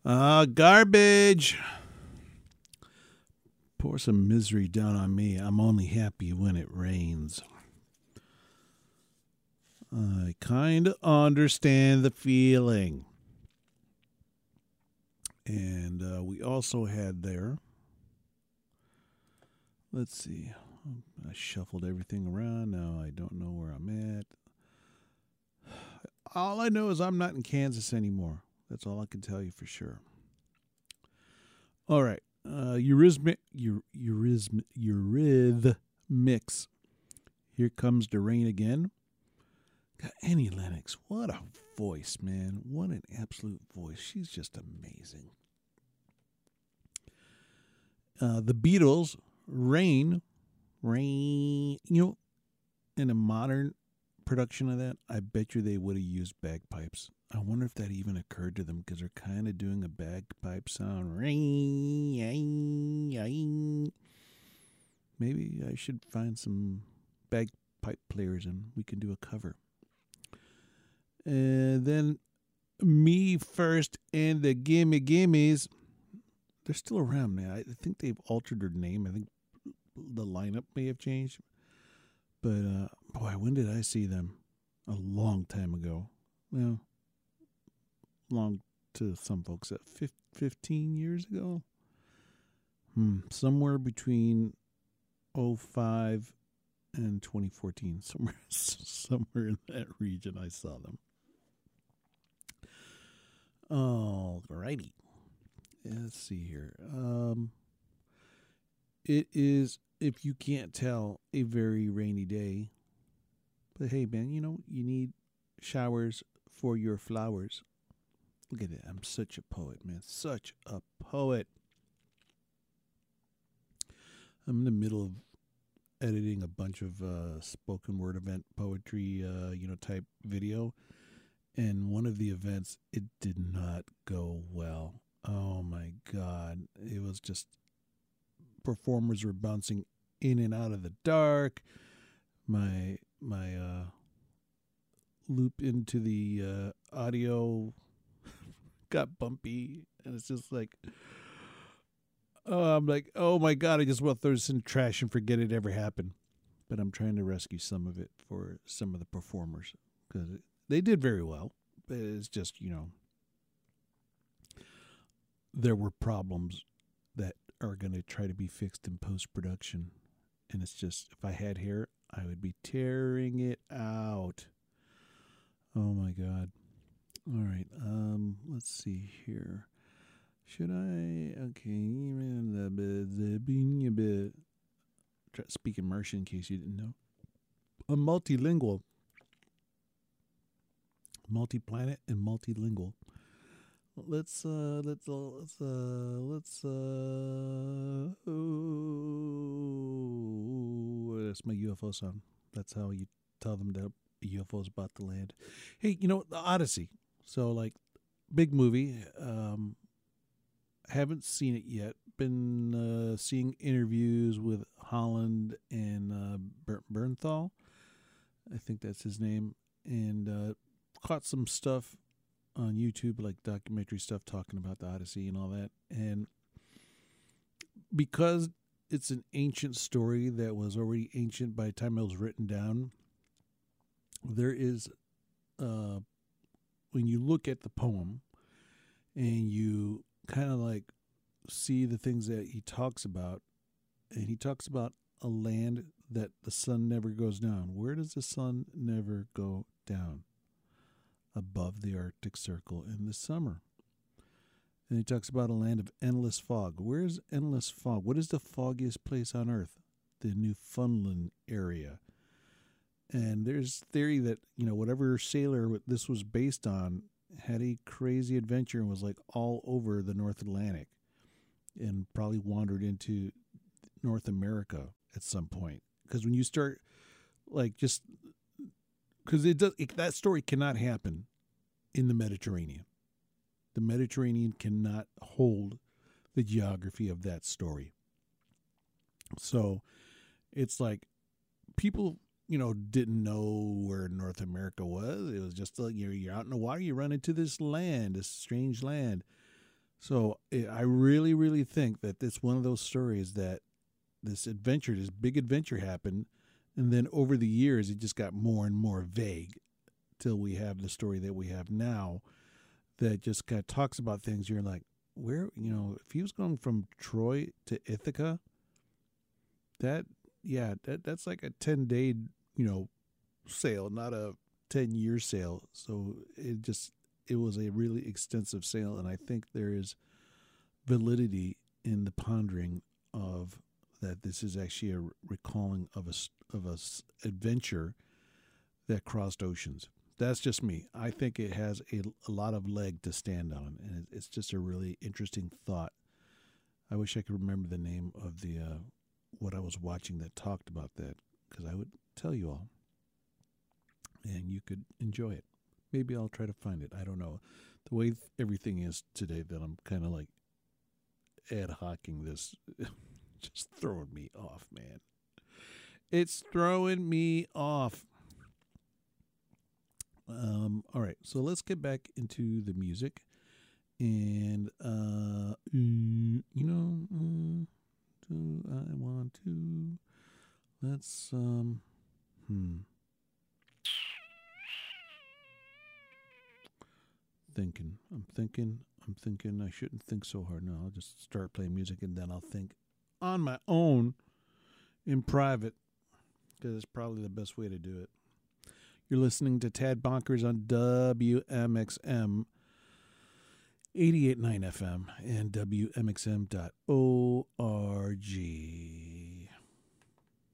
Garbage. Pour some misery down on me. I'm only happy when it rains. I kind of understand the feeling. And we also had there, let's see, I shuffled everything around. Now I don't know where I'm at. All I know is I'm not in Kansas anymore. That's all I can tell you for sure. All right. Eurythmics. Here Comes the Rain Again. God, Annie Lennox, what a voice, man. What an absolute voice. She's just amazing. The Beatles, Rain. You know, in a modern production of that, I bet you they would have used bagpipes. I wonder if that even occurred to them because they're kind of doing a bagpipe sound. Maybe I should find some bagpipe players and we can do a cover. And then Me First and the Gimme Gimmes. They're still around, man. I think they've altered their name. I think the lineup may have changed. But, boy, when did I see them? A long time ago. Well, long to some folks. 15 years ago? Somewhere between 05 and 2014. Somewhere in that region I saw them. Alrighty. Let's see here. It is, if you can't tell, a very rainy day. But hey, man, you know, you need showers for your flowers. Look at it. I'm such a poet, man. Such a poet. I'm in the middle of editing a bunch of spoken word event poetry, type video. And one of the events, it did not go well. Oh my God. It was just, performers were bouncing in and out of the dark. My loop into the audio got bumpy. And it's just like, I'm like, oh my God, I just want to throw this in the trash and forget it ever happened. But I'm trying to rescue some of it for some of the performers because they did very well. But it's just, there were problems that are going to try to be fixed in post-production. And it's just, if I had hair, I would be tearing it out. Oh my God. All right. Let's see here. Should I? Okay. Try speaking Martian in case you didn't know. I'm multilingual. Multi-planet and multilingual. Let's oh, that's my UFO song. That's how you tell them that a UFO is about to land. Hey, the Odyssey. So, like, big movie. Haven't seen it yet. Been seeing interviews with Holland and Bernthal. I think that's his name. And caught some stuff on YouTube, like documentary stuff talking about the Odyssey and all that. And because it's an ancient story that was already ancient by the time it was written down, there is, when you look at the poem and you kind of like see the things that he talks about, and he talks about a land that the sun never goes down. Where does the sun never go down? Above the Arctic Circle in the summer. And he talks about a land of endless fog. Where's endless fog? What is the foggiest place on Earth? The Newfoundland area. And there's theory that, whatever sailor this was based on had a crazy adventure and was like all over the North Atlantic and probably wandered into North America at some point. Because when you start, like, just... Because that story cannot happen in the Mediterranean. The Mediterranean cannot hold the geography of that story. So it's like people, didn't know where North America was. It was just like you're out in the water, you run into this land, this strange land. So I really, really think that it's one of those stories that this adventure, this big adventure happened, and then over the years it just got more and more vague till we have the story that we have now that just kind of talks about things. You're like, where, if he was going from Troy to Ithaca, that's like a 10-day, sail, not a 10-year sail. So it was a really extensive sail, and I think there is validity in the pondering of that. This is actually a recalling of a adventure that crossed oceans. That's just me. I think it has a lot of leg to stand on, and it's just a really interesting thought. I wish I could remember the name of the what I was watching that talked about that, because I would tell you all, and you could enjoy it. Maybe I'll try to find it. I don't know. The way everything is today, that I'm kind of like ad hocing this, just throwing me off, man. It's throwing me off. All right, so let's get back into the music, and do I want to? Let's I'm thinking. I shouldn't think so hard. No, I'll just start playing music, and then I'll think on my own in private, because it's probably the best way to do it. You're listening to Tad Bonkers on WMXM 88.9 FM and WMXM.org.